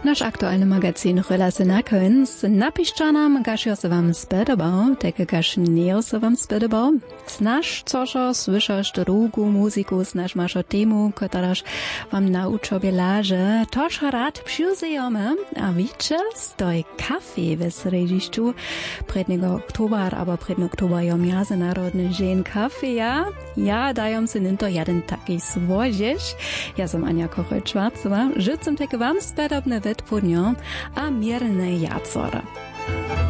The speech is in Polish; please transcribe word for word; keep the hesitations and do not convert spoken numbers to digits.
Nasz aktualny magazyn chwila se na koniec. Napiszcie nam, każ ja se wam spodobał, tak każ nie se wam spodobał. Znasz, cożo słyszasz drugu muzyku, znasz maszo temu, któraż wam na uczobie leży. Toż rad przyjdziemy, a wiecie, stoi kafe w sredziszczu przedniego oktobra, albo przedniego oktobra ja Międzynarodny Dzień Kafe, ja? Ja daję se ninto jeden taki zwozisz. Ja sam Ania Kochel-Schwarzowa, życzę tak wam spodobne wytwórnią, a mierne jacora.